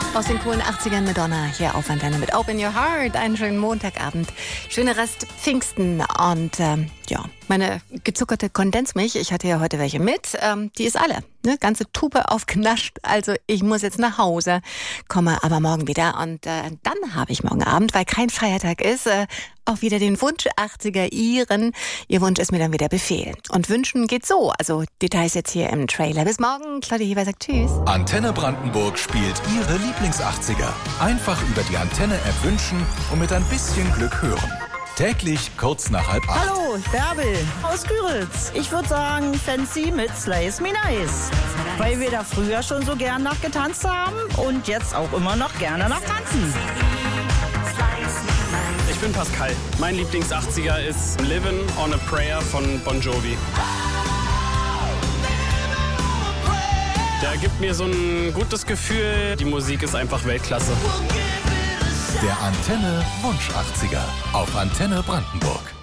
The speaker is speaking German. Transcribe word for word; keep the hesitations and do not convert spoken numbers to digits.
Aus den coolen achtzigern Madonna hier auf Antenne mit Open Your Heart. Einen schönen Montagabend. Schöne Rest Pfingsten. Und ähm, ja, meine gezuckerte Kondensmilch, ich hatte ja heute welche mit, ähm, die ist alle. Ne? Ganze Tube aufgenascht. Also ich muss jetzt nach Hause, komme aber morgen wieder. Und äh, dann habe ich morgen Abend, weil kein Feiertag ist, äh, auch wieder den Wunsch achtziger Iren. Ihr Wunsch ist mir dann wieder Befehl. Und wünschen geht so. Also Details jetzt hier im Trailer. Bis morgen. Claudia Heber sagt Tschüss. Antenne Brandenburg spielt Ihre Lieblings-achtziger. Einfach über die Antenne-App wünschen und mit ein bisschen Glück hören. Täglich kurz nach halb acht. Hallo, Bärbel aus Güritz. Ich würde sagen Fancy mit Slice Me Nice. Weil wir da früher schon so gern nachgetanzt haben und jetzt auch immer noch gerne nachtanzen. Ich bin Pascal. Mein Lieblings-achtziger ist Livin' on a Prayer von Bon Jovi. Der gibt mir so ein gutes Gefühl. Die Musik ist einfach Weltklasse. Der Antenne Wunsch achtziger auf Antenne Brandenburg.